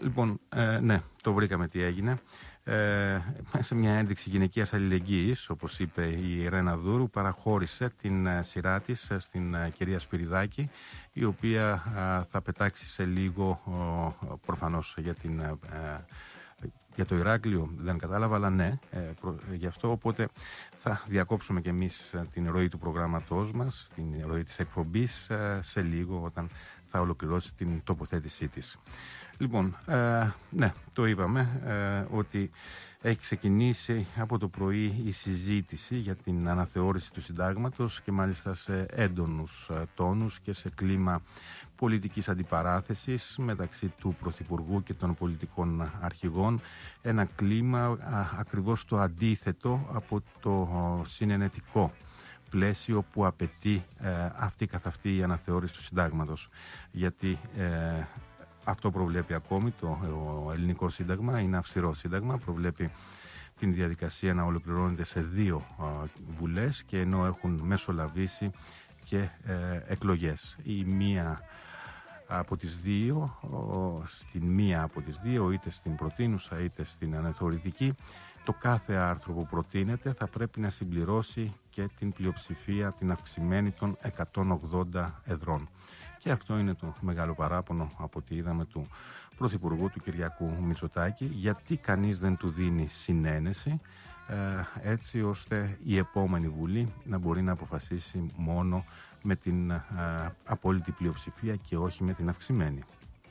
Λοιπόν, ναι, το βρήκαμε τι έγινε. Σε μια ένδειξη γυναικείας αλληλεγγύης, όπως είπε η Ρένα Δούρου, παραχώρησε την σειρά της στην κυρία Σπυριδάκη, η οποία θα πετάξει σε λίγο, προφανώς για το Ηράκλειο, δεν κατάλαβα, αλλά ναι, γι' αυτό, οπότε θα διακόψουμε και εμείς την ροή του προγράμματός μας, την ροή της εκπομπής, σε λίγο, όταν θα ολοκληρώσει την τοποθέτησή της. Λοιπόν, ναι, το είπαμε ότι έχει ξεκινήσει από το πρωί η συζήτηση για την αναθεώρηση του συντάγματος και μάλιστα σε έντονους τόνους και σε κλίμα πολιτικής αντιπαράθεσης μεταξύ του Πρωθυπουργού και των πολιτικών αρχηγών. Ένα κλίμα ακριβώς το αντίθετο από το συνενετικό πλαίσιο που απαιτεί αυτή καθ' αυτή η αναθεώρηση του συντάγματος. Γιατί αυτό προβλέπει ακόμη το ελληνικό σύνταγμα, είναι αυστηρό σύνταγμα, προβλέπει την διαδικασία να ολοκληρώνεται σε 2 βουλές, και ενώ έχουν μεσολαβήσει και εκλογές. Η μία από τις 2, στην μία από τις 2, είτε στην προτείνουσα είτε στην αναθεωρητική, το κάθε άρθρο που προτείνεται θα πρέπει να συμπληρώσει και την πλειοψηφία, την αυξημένη των 180 εδρών. Και αυτό είναι το μεγάλο παράπονο, από ό,τι είδαμε, του Πρωθυπουργού, του Κυριάκου Μητσοτάκη, γιατί κανείς δεν του δίνει συνένεση, έτσι ώστε η επόμενη Βουλή να μπορεί να αποφασίσει μόνο με την απόλυτη πλειοψηφία και όχι με την αυξημένη.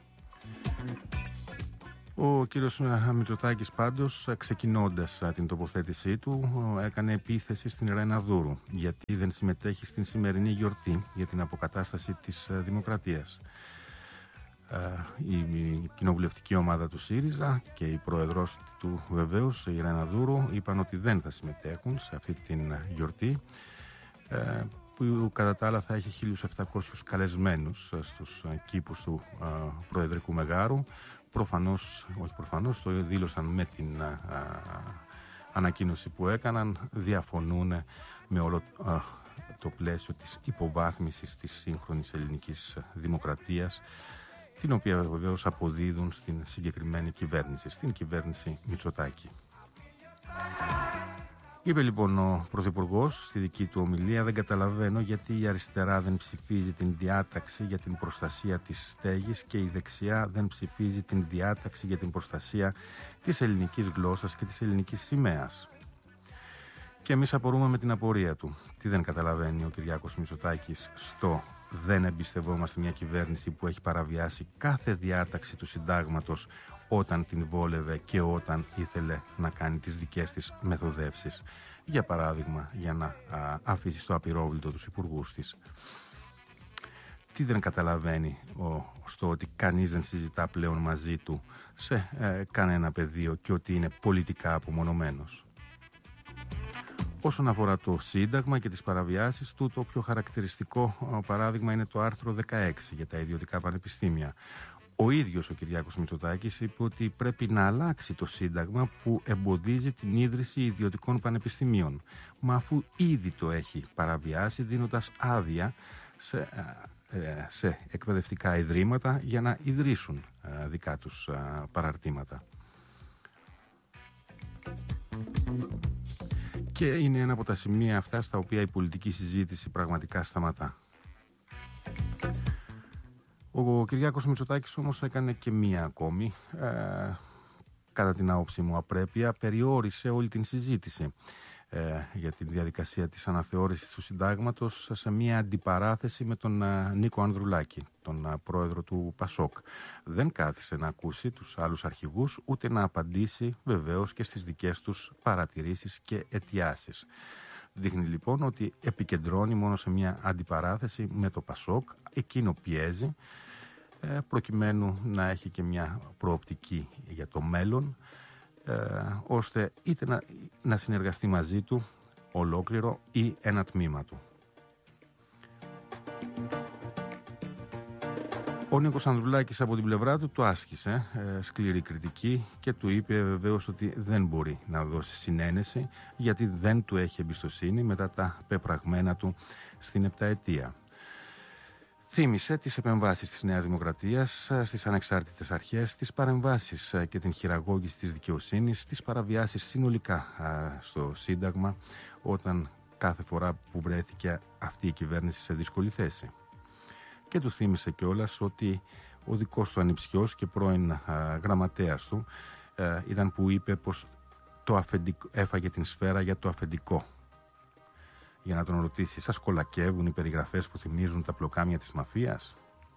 Ο κύριος Μητσοτάκης πάντως, ξεκινώντας την τοποθέτησή του, έκανε επίθεση στην Ρένα Δούρου, γιατί δεν συμμετέχει στην σημερινή γιορτή για την αποκατάσταση της δημοκρατίας. Η κοινοβουλευτική ομάδα του ΣΥΡΙΖΑ και η πρόεδρος του βεβαίως, η Ρένα Δούρου, είπαν ότι δεν θα συμμετέχουν σε αυτή την γιορτή, που κατά τα άλλα θα έχει 1.700 καλεσμένους στους κήπους του Προεδρικού Μεγάρου. Προφανώς, το δήλωσαν με την ανακοίνωση που έκαναν, διαφωνούν με όλο το πλαίσιο της υποβάθμισης της σύγχρονης ελληνικής δημοκρατίας, την οποία βεβαίως αποδίδουν στην συγκεκριμένη κυβέρνηση, στην κυβέρνηση Μητσοτάκη. Είπε λοιπόν ο Πρωθυπουργός στη δική του ομιλία: «Δεν καταλαβαίνω γιατί η αριστερά δεν ψηφίζει την διάταξη για την προστασία της στέγης και η δεξιά δεν ψηφίζει την διάταξη για την προστασία της ελληνικής γλώσσας και της ελληνικής σημαίας». Και εμείς απορούμε με την απορία του. Τι δεν καταλαβαίνει ο Κυριάκος Μητσοτάκης στο «δεν εμπιστευόμαστε μια κυβέρνηση που έχει παραβιάσει κάθε διάταξη του συντάγματος όταν την βόλευε και όταν ήθελε να κάνει τις δικές της μεθοδεύσεις». Για παράδειγμα, για να αφήσει στο απειρόβλητο τους υπουργούς της. Τι δεν καταλαβαίνει στο ότι κανείς δεν συζητά πλέον μαζί του σε κανένα πεδίο και ότι είναι πολιτικά απομονωμένος. Όσον αφορά το Σύνταγμα και τις παραβιάσεις του, το πιο χαρακτηριστικό παράδειγμα είναι το άρθρο 16 για τα ιδιωτικά πανεπιστήμια. Ο ίδιος ο Κυριάκος Μητσοτάκης είπε ότι πρέπει να αλλάξει το Σύνταγμα που εμποδίζει την ίδρυση ιδιωτικών πανεπιστημίων. Μα αφού ήδη το έχει παραβιάσει, δίνοντας άδεια σε εκπαιδευτικά ιδρύματα για να ιδρύσουν δικά τους παραρτήματα. Και είναι ένα από τα σημεία αυτά στα οποία η πολιτική συζήτηση πραγματικά σταματά. Ο Κυριάκος Μητσοτάκης όμως έκανε και μία ακόμη, κατά την άποψή μου απρέπεια, περιόρισε όλη την συζήτηση για τη διαδικασία της αναθεώρησης του συντάγματος σε μία αντιπαράθεση με τον Νίκο Ανδρουλάκη, τον πρόεδρο του ΠΑΣΟΚ. Δεν κάθισε να ακούσει τους άλλους αρχηγούς, ούτε να απαντήσει βεβαίως και στις δικές τους παρατηρήσεις και αιτιάσεις. Δείχνει λοιπόν ότι επικεντρώνει μόνο σε μια αντιπαράθεση με το ΠΑΣΟΚ, εκείνο πιέζει, προκειμένου να έχει και μια προοπτική για το μέλλον, ώστε είτε να συνεργαστεί μαζί του ολόκληρο ή ένα τμήμα του. Ο Νίκος Ανδρουλάκης από την πλευρά του το άσκησε σκληρή κριτική και του είπε βεβαίως ότι δεν μπορεί να δώσει συνένεση, γιατί δεν του έχει εμπιστοσύνη μετά τα πεπραγμένα του στην επταετία. Θύμισε τις επεμβάσεις της Νέας Δημοκρατίας στις ανεξάρτητες αρχές, τις παρεμβάσεις και την χειραγώγηση της δικαιοσύνης, τις παραβιάσεις συνολικά στο Σύνταγμα, όταν κάθε φορά που βρέθηκε αυτή η κυβέρνηση σε δύσκολη θέση. Και του θύμισε κιόλας ότι ο δικός του ανιψιός και πρώην γραμματέας του ήταν που είπε πως έφαγε την σφαίρα για το αφεντικό. Για να τον ρωτήσει, σας κολακεύουν οι περιγραφές που θυμίζουν τα πλοκάμια της μαφίας?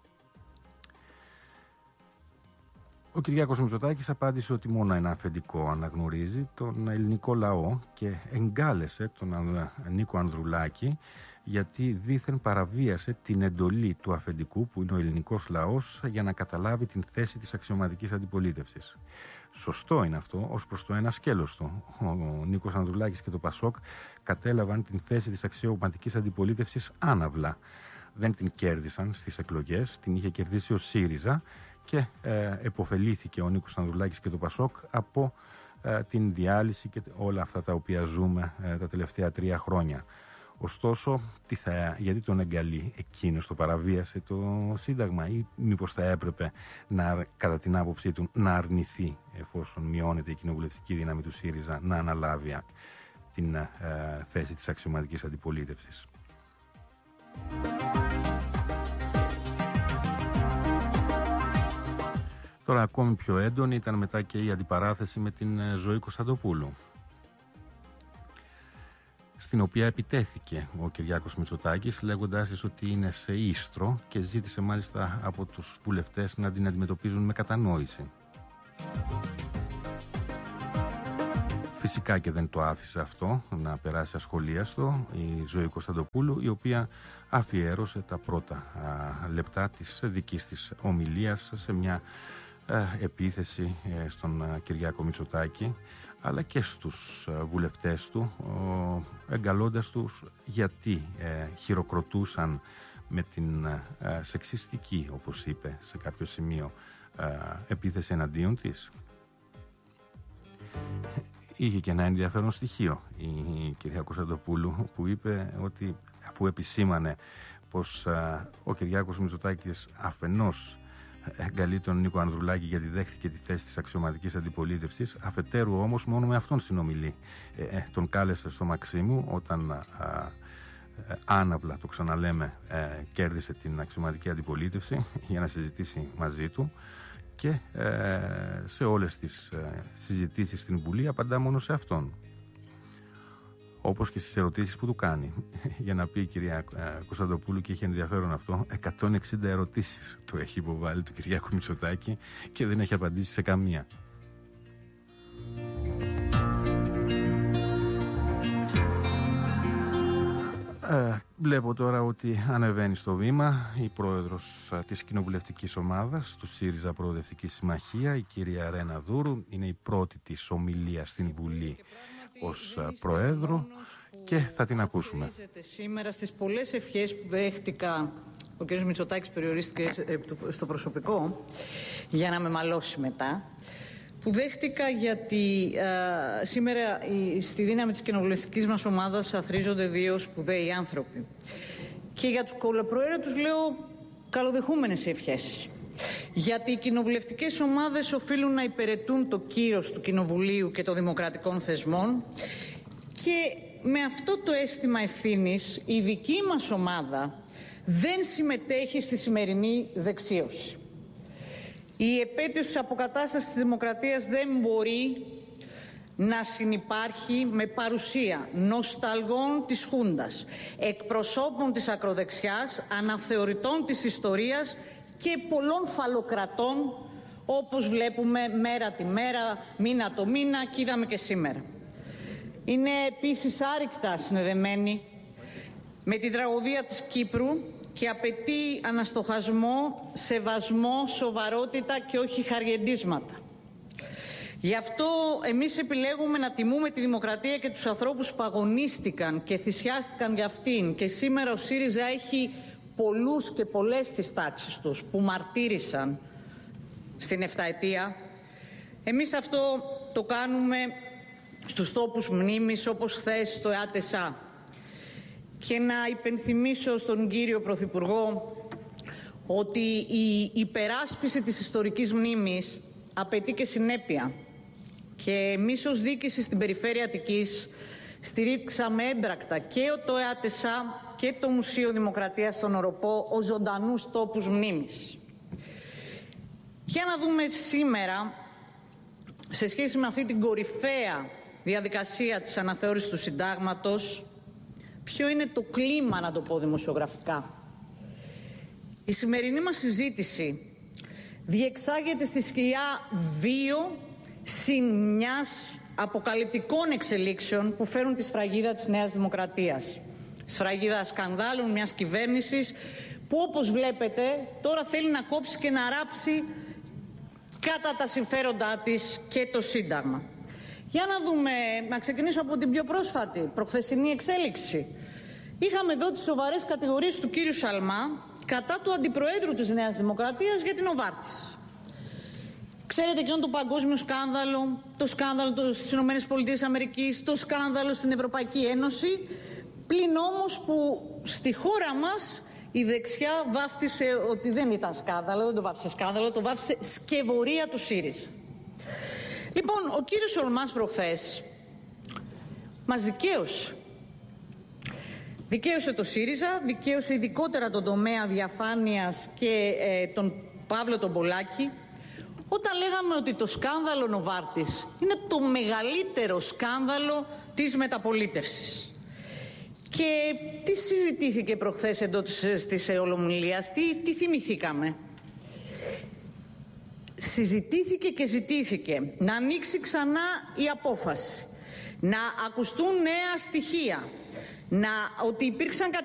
Ο Κυριάκος Μητσοτάκης απάντησε ότι μόνο ένα αφεντικό αναγνωρίζει τον ελληνικό λαό και εγκάλεσε τον Νίκο Ανδρουλάκη γιατί δήθεν παραβίασε την εντολή του αφεντικού που είναι ο ελληνικός λαός για να καταλάβει την θέση της αξιωματικής αντιπολίτευσης. Σωστό είναι αυτό ως προς το ένα σκέλος του. Ο Νίκος Ανδρουλάκης και το Πασόκ κατέλαβαν την θέση της αξιωματικής αντιπολίτευσης άναυλα. Δεν την κέρδισαν στις εκλογές, την είχε κερδίσει ο ΣΥΡΙΖΑ και επωφελήθηκε ο Νίκος Ανδρουλάκης και το Πασόκ από την διάλυση και όλα αυτά τα οποία ζούμε τα τελευταία 3 χρόνια. Ωστόσο, γιατί τον εγκαλεί εκείνος, το παραβίασε το Σύνταγμα ή μήπως θα έπρεπε κατά την άποψή του να αρνηθεί, εφόσον μειώνεται η κοινοβουλευτική δύναμη του ΣΥΡΙΖΑ, να αναλάβει την θέση της αξιωματικής αντιπολίτευσης. Τώρα ακόμη πιο έντονη ήταν μετά και η αντιπαράθεση με την Ζωή Κωνσταντοπούλου, στην οποία επιτέθηκε ο Κυριάκος Μητσοτάκης λέγοντάς ότι είναι σε ίστρο και ζήτησε μάλιστα από τους βουλευτές να την αντιμετωπίζουν με κατανόηση. Φυσικά και δεν το άφησε αυτό να περάσει ασχολίαστο η Ζωή Κωνσταντοπούλου, η οποία αφιέρωσε τα πρώτα λεπτά της δικής της ομιλίας σε μια επίθεση στον Κυριάκο Μητσοτάκη, αλλά και στους βουλευτές του, εγκαλώντας τους γιατί χειροκροτούσαν με την σεξιστική, όπως είπε σε κάποιο σημείο, επίθεση εναντίον της. Είχε και ένα ενδιαφέρον στοιχείο η κυρία Κωνσταντοπούλου που είπε ότι αφού επισήμανε πως ο Κυριάκος Μητσοτάκης αφενός εγκαλεί τον Νίκο Ανδρουλάκη γιατί δέχθηκε τη θέση της αξιωματικής αντιπολίτευσης, αφετέρου όμως μόνο με αυτόν συνομιλεί. Τον κάλεσε στο Μαξίμου όταν άναυλα, το ξαναλέμε, κέρδισε την αξιωματική αντιπολίτευση για να συζητήσει μαζί του και σε όλες τις συζητήσεις στην Βουλή απαντά μόνο σε αυτόν. Όπως και στις ερωτήσεις που του κάνει. Για να πει η κυρία Κωνσταντοπούλου, και είχε ενδιαφέρον αυτό, 160 ερωτήσεις του έχει υποβάλει του Κυριάκου Μητσοτάκη και δεν έχει απαντήσει σε καμία. Βλέπω τώρα ότι ανεβαίνει στο βήμα η πρόεδρος της κοινοβουλευτικής ομάδας του ΣΥΡΙΖΑ Προοδευτική Συμμαχία, η κυρία Ρένα Δούρου. Είναι η πρώτη της ομιλία στην Βουλή ως Προέδρου και θα την ακούσουμε. Σήμερα στις πολλές ευχές που δέχτηκα, ο κ. Μητσοτάκης περιορίστηκε στο προσωπικό για να με μαλώσει μετά, που δέχτηκα γιατί σήμερα στη δύναμη της κοινοβουλευτικής μας ομάδας αθροίζονται 2 σπουδαίοι άνθρωποι. Και για τους κολοπροαίρετους λέω καλοδεχούμενες ευχές. Γιατί οι κοινοβουλευτικές ομάδες οφείλουν να υπηρετούν το κύρος του Κοινοβουλίου και των δημοκρατικών θεσμών και με αυτό το αίσθημα ευθύνης η δική μας ομάδα δεν συμμετέχει στη σημερινή δεξίωση. Η επέτειος της αποκατάστασης της δημοκρατίας δεν μπορεί να συνυπάρχει με παρουσία νοσταλγών της Χούντας, εκπροσώπων της ακροδεξιάς, αναθεωρητών της ιστορίας και πολλών φαλοκρατών, όπως βλέπουμε μέρα τη μέρα, μήνα το μήνα και είδαμε και σήμερα. Είναι επίσης άρρηκτα συνδεδεμένη με την τραγωδία της Κύπρου και απαιτεί αναστοχασμό, σεβασμό, σοβαρότητα και όχι χαριεντίσματα. Γι' αυτό εμείς επιλέγουμε να τιμούμε τη δημοκρατία και τους ανθρώπους που αγωνίστηκαν και θυσιάστηκαν για αυτήν, και σήμερα ο ΣΥΡΙΖΑ έχει πολλούς και πολλές στις τάξεις τους που μαρτύρησαν στην 7ετία. Εμείς αυτό το κάνουμε στους τόπους μνήμης, όπως χθες στο ΕΑΤΕΣΑ. Και να υπενθυμίσω στον κύριο Πρωθυπουργό ότι η υπεράσπιση της ιστορικής μνήμης απαιτεί και συνέπεια. Και εμείς ως διοίκηση στην Περιφέρεια Αττικής στηρίξαμε έμπρακτα και το ΕΑΤΕΣΑ και το Μουσείο Δημοκρατίας στον Οροπό ως ζωντανούς τόπους μνήμης. Για να δούμε σήμερα, σε σχέση με αυτή την κορυφαία διαδικασία της αναθεώρησης του συντάγματος, ποιο είναι το κλίμα, να το πω δημοσιογραφικά. Η σημερινή μας συζήτηση διεξάγεται στη σκιά 2 συν μιας αποκαλυπτικών εξελίξεων που φέρουν τη σφραγίδα της Νέας Δημοκρατίας. Σφραγίδα σκανδάλων μιας κυβέρνησης που, όπως βλέπετε, τώρα θέλει να κόψει και να ράψει κατά τα συμφέροντά της και το Σύνταγμα. Για να δούμε, να ξεκινήσω από την πιο πρόσφατη, προχθεσινή εξέλιξη. Είχαμε εδώ τις σοβαρές κατηγορίες του κύριου Σαλμά κατά του Αντιπροέδρου της Νέας Δημοκρατίας για την Νοβάρτις. Ξέρετε και το παγκόσμιο σκάνδαλο, το σκάνδαλο στις ΗΠΑ, το σκάνδαλο στην Ευρωπαϊκή Ένωση, πλην όμως που στη χώρα μας η δεξιά βάφτισε ότι δεν ήταν σκάνδαλο, δεν το βάφτισε σκάνδαλο, το βάφτισε σκευωρία του ΣΥΡΙΖΑ. Λοιπόν, ο κύριος Σολμάς προχθές μας δικαίωσε. Δικαίωσε το ΣΥΡΙΖΑ, δικαίωσε ειδικότερα τον τομέα διαφάνειας και τον Παύλο τον Πολάκη, όταν λέγαμε ότι το σκάνδαλο Νοβάρτις είναι το μεγαλύτερο σκάνδαλο της μεταπολίτευσης. Και τι συζητήθηκε προχθές εδώ της ολομιλίας, τι θυμηθήκαμε. Συζητήθηκε και ζητήθηκε να ανοίξει ξανά η απόφαση, να ακουστούν νέα στοιχεία, ότι υπήρξαν